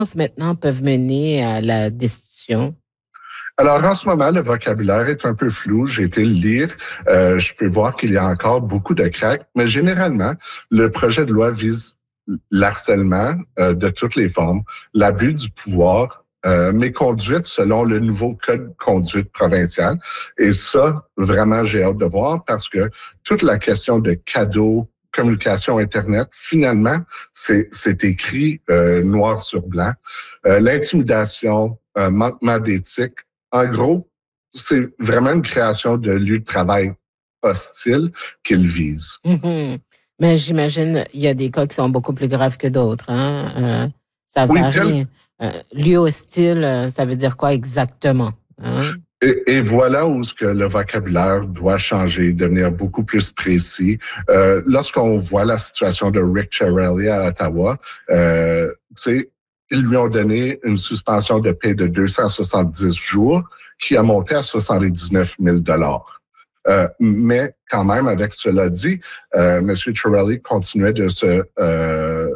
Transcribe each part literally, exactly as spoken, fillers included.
maintenant peuvent mener à la destitution? Alors, en ce moment, le vocabulaire est un peu flou. J'ai été le lire. Euh, je peux voir qu'il y a encore beaucoup de craques, mais généralement, le projet de loi vise l'harcèlement euh, de toutes les formes, l'abus du pouvoir, euh, mais conduite selon le nouveau code de conduite provincial. Et ça, vraiment, j'ai hâte de voir parce que toute la question de cadeaux, communication Internet, finalement, c'est, c'est écrit euh, noir sur blanc. Euh, l'intimidation, euh, manquement d'éthique, en gros, c'est vraiment une création de lieux de travail hostile qu'il vise. Mm-hmm. Mais j'imagine il y a des cas qui sont beaucoup plus graves que d'autres. Hein? Euh, ça Oui, varie. tel... Euh, lieu hostile, ça veut dire quoi exactement? Hein? Et, et voilà où ce que le vocabulaire doit changer, devenir beaucoup plus précis. Euh, lorsqu'on voit la situation de Rick Chiarelli à Ottawa, euh, tu sais, ils lui ont donné une suspension de paie de deux cent soixante-dix jours qui a monté à soixante-dix-neuf mille dollars. Euh, mais quand même, avec cela dit, euh, M. Chiarelli continuait de se, euh,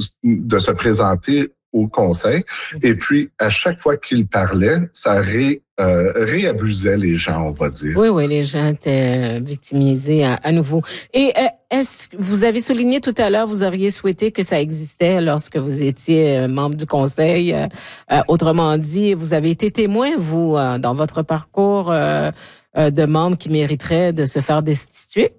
de se présenter au conseil. Et puis, à chaque fois qu'il parlait, ça ré, euh, réabusait les gens, on va dire. Oui, oui, les gens étaient victimisés à, à nouveau. Et euh, est-ce que vous avez souligné tout à l'heure, vous auriez souhaité que ça existait lorsque vous étiez membre du conseil. Euh, euh, autrement dit, vous avez été témoin, vous, euh, dans votre parcours euh, euh, de membre qui mériterait de se faire destituer?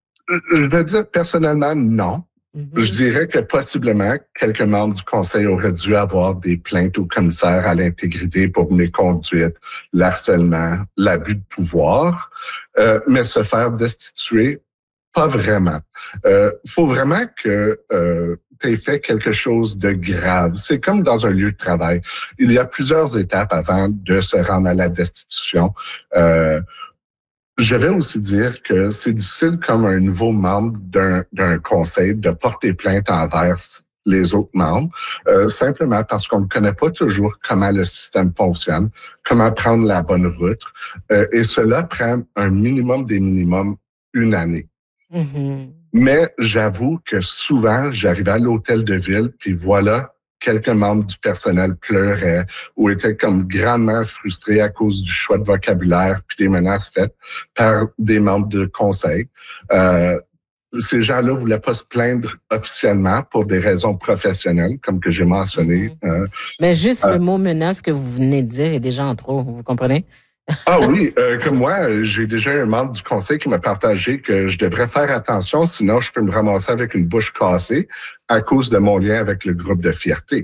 Je vais dire personnellement, non. Mm-hmm. Je dirais que possiblement, quelques membres du conseil auraient dû avoir des plaintes au commissaire à l'intégrité pour méconduite, l'harcèlement, l'abus de pouvoir, euh, mais se faire destituer, pas vraiment. Il euh, faut vraiment que euh, tu aies fait quelque chose de grave. C'est comme dans un lieu de travail. Il y a plusieurs étapes avant de se rendre à la destitution. Euh, Je vais aussi dire que c'est difficile comme un nouveau membre d'un, d'un conseil de porter plainte envers les autres membres, euh, simplement parce qu'on ne connaît pas toujours comment le système fonctionne, comment prendre la bonne route, euh, et cela prend un minimum des minimums une année. Mm-hmm. Mais j'avoue que souvent, j'arrivais à l'hôtel de ville, puis voilà, quelques membres du personnel pleuraient ou étaient comme grandement frustrés à cause du choix de vocabulaire puis des menaces faites par des membres de conseil. Euh, ces gens-là voulaient pas se plaindre officiellement pour des raisons professionnelles, comme que j'ai mentionné. Mm-hmm. Euh, Mais juste euh, le mot menace que vous venez de dire est déjà en trop, vous comprenez? Ah oui, euh, comme moi, j'ai déjà un membre du conseil qui m'a partagé que je devrais faire attention, sinon je peux me ramasser avec une bouche cassée à cause de mon lien avec le groupe de fierté.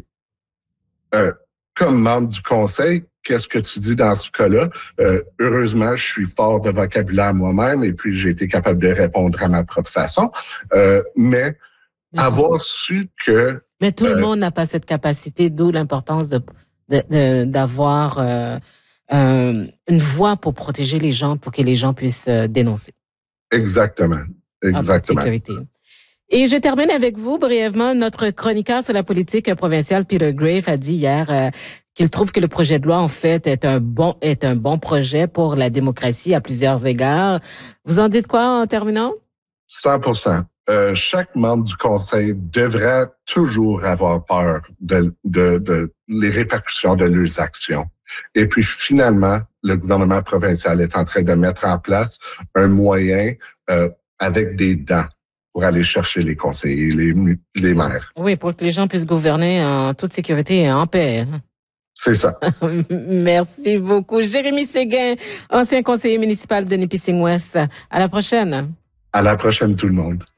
Euh, comme membre du conseil, qu'est-ce que tu dis dans ce cas-là? Euh, heureusement, je suis fort de vocabulaire moi-même et puis j'ai été capable de répondre à ma propre façon. Euh, mais, mais avoir tout... su que... Mais tout euh, le monde n'a pas cette capacité, d'où l'importance de, de, de, d'avoir... Euh, Euh, une voix pour protéger les gens, pour que les gens puissent euh, dénoncer. Exactement. Exactement. En sécurité. Et je termine avec vous brièvement. Notre chroniqueur sur la politique provinciale, Peter Graefe, a dit hier euh, qu'il trouve que le projet de loi, en fait, est un bon, est un bon projet pour la démocratie à plusieurs égards. Vous en dites quoi en terminant? cent pour cent. Euh, chaque membre du conseil devrait toujours avoir peur de, de, de les répercussions de leurs actions. Et puis finalement, le gouvernement provincial est en train de mettre en place un moyen euh, avec des dents pour aller chercher les conseillers, les, les maires. Oui, pour que les gens puissent gouverner en toute sécurité et en paix. C'est ça. Merci beaucoup. Jérémy Séguin, ancien conseiller municipal de Nipissing-Ouest. À la prochaine. À la prochaine tout le monde.